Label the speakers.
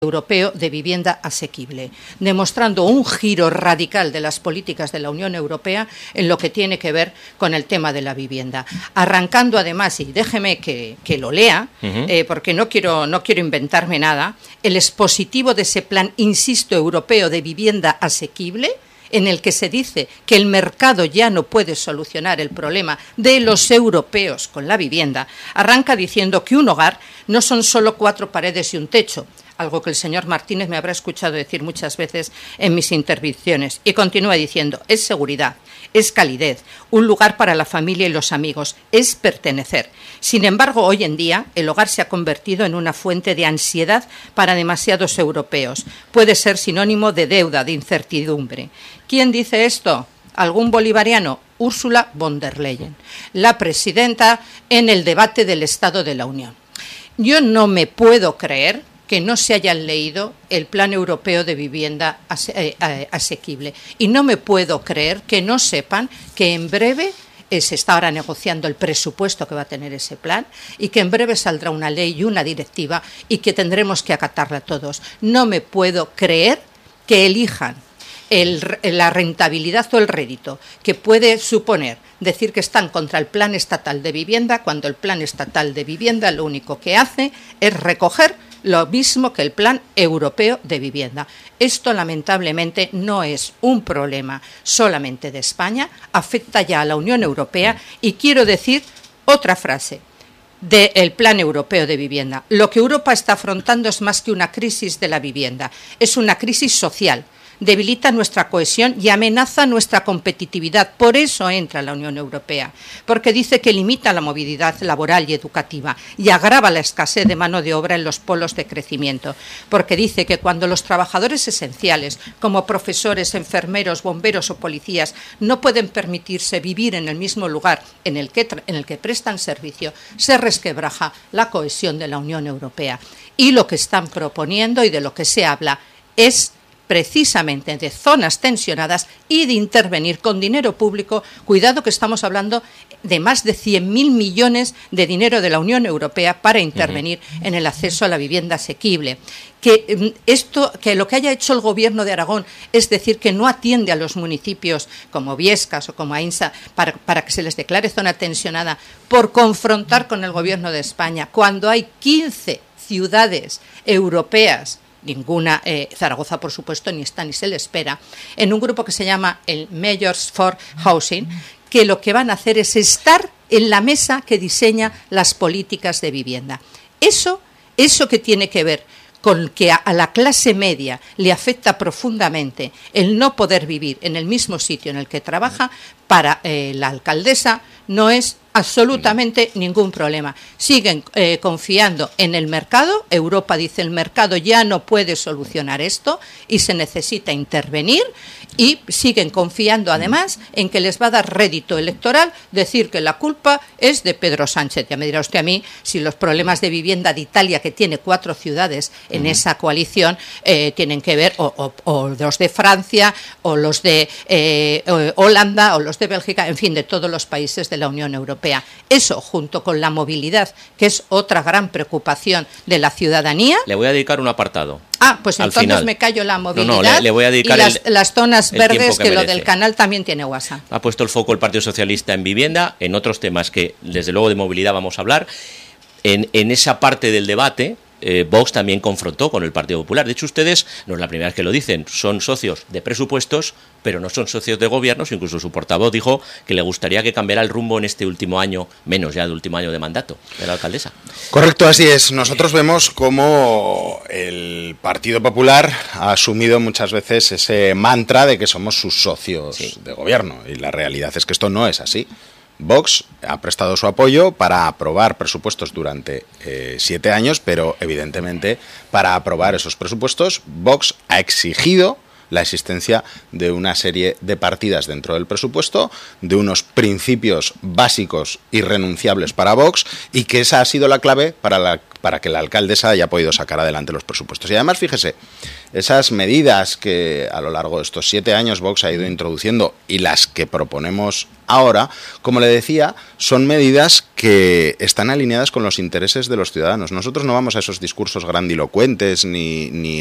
Speaker 1: Europeo de vivienda asequible, demostrando un giro radical de las políticas de la Unión Europea en lo que tiene que ver con el tema de la vivienda. Arrancando además, y déjeme que lo lea, porque no quiero inventarme nada, el expositivo de ese plan, insisto, europeo de vivienda asequible, en el que se dice que el mercado ya no puede solucionar el problema de los europeos con la vivienda, arranca diciendo que un hogar no son solo 4 paredes y un techo, algo que el señor Martínez me habrá escuchado decir muchas veces en mis intervenciones, y continúa diciendo, es seguridad, es calidez, un lugar para la familia y los amigos, es pertenecer. Sin embargo, hoy en día, el hogar se ha convertido en una fuente de ansiedad para demasiados europeos. Puede ser sinónimo de deuda, de incertidumbre. ¿Quién dice esto? ¿Algún bolivariano? Ursula von der Leyen, la presidenta en el debate del Estado de la Unión. Yo no me puedo creer que no se hayan leído el Plan Europeo de Vivienda Asequible. Y no me puedo creer que no sepan que en breve se está ahora negociando el presupuesto que va a tener ese plan y que en breve saldrá una ley y una directiva y que tendremos que acatarla todos. No me puedo creer que elijan la rentabilidad o el rédito que puede suponer decir que están contra el Plan Estatal de Vivienda, cuando el Plan Estatal de Vivienda lo único que hace es recoger lo mismo que el Plan Europeo de Vivienda. Esto, lamentablemente, no es un problema solamente de España, afecta ya a la Unión Europea y quiero decir otra frase del Plan Europeo de Vivienda. Lo que Europa está afrontando es más que una crisis de la vivienda, es una crisis social. Debilita nuestra cohesión y amenaza nuestra competitividad. Por eso entra la Unión Europea, porque dice que limita la movilidad laboral y educativa y agrava la escasez de mano de obra en los polos de crecimiento, porque dice que cuando los trabajadores esenciales, como profesores, enfermeros, bomberos o policías, no pueden permitirse vivir en el mismo lugar en el que prestan servicio, se resquebraja la cohesión de la Unión Europea. Y lo que están proponiendo y de lo que se habla es precisamente de zonas tensionadas y de intervenir con dinero público. Cuidado que estamos hablando de más de 100.000 millones de dinero de la Unión Europea para intervenir en el acceso a la vivienda asequible. Que lo que haya hecho el Gobierno de Aragón es decir que no atiende a los municipios como Biescas o como Ainsa para que se les declare zona tensionada por confrontar con el Gobierno de España, cuando hay 15 ciudades europeas, ninguna, Zaragoza por supuesto ni está ni se le espera, en un grupo que se llama el Mayors for Housing, que lo que van a hacer es estar en la mesa que diseña las políticas de vivienda. Eso que tiene que ver con que a la clase media le afecta profundamente el no poder vivir en el mismo sitio en el que trabaja, para la alcaldesa no es absolutamente ningún problema. Siguen confiando en el mercado. Europa dice el mercado ya no puede solucionar esto y se necesita intervenir, y siguen confiando además en que les va a dar rédito electoral decir que la culpa es de Pedro Sánchez. Ya me dirá usted a mí si los problemas de vivienda de Italia, que tiene 4 ciudades en esa coalición, tienen que ver o los de Francia o los de Holanda o los de Bélgica, en fin, de todos los países de la Unión Europea. Eso, junto con la movilidad, que es otra gran preocupación de la ciudadanía.
Speaker 2: Le voy a dedicar un apartado.
Speaker 1: Pues entonces final me callo la movilidad.
Speaker 2: Le voy a dedicar
Speaker 1: y las zonas verdes, que lo del canal también tiene WhatsApp.
Speaker 2: Ha puesto el foco el Partido Socialista en vivienda, en otros temas que desde luego de movilidad vamos a hablar. En esa parte del debate, Vox también confrontó con el Partido Popular. De hecho, ustedes, no es la primera vez que lo dicen, son socios de presupuestos, pero no son socios de gobiernos. Incluso su portavoz dijo que le gustaría que cambiara el rumbo en este último año, menos ya del último año de mandato de la alcaldesa.
Speaker 3: Correcto, así es. Nosotros vemos cómo el Partido Popular ha asumido muchas veces ese mantra de que somos sus socios de gobierno, y la realidad es que esto no es así. Vox ha prestado su apoyo para aprobar presupuestos durante 7 años, pero evidentemente para aprobar esos presupuestos Vox ha exigido la existencia de una serie de partidas dentro del presupuesto, de unos principios básicos irrenunciables para Vox, y que esa ha sido la clave para que la alcaldesa haya podido sacar adelante los presupuestos. Y además, fíjese, esas medidas que a lo largo de estos 7 años Vox ha ido introduciendo y las que proponemos ahora, como le decía, son medidas que están alineadas con los intereses de los ciudadanos. Nosotros no vamos a esos discursos grandilocuentes ni